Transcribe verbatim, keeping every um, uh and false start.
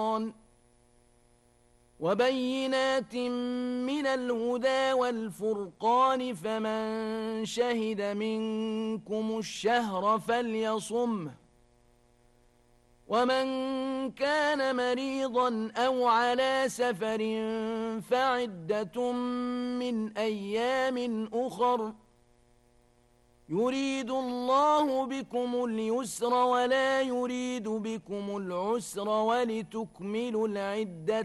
وبينات من الهدى والفرقان فمن شهد منكم الشهر فليصمه ومن كان مريضا أو على سفر فعدة من أيام أخر يريد الله بكم اليسر ولا يريد بكم العسر ولتكملوا العدة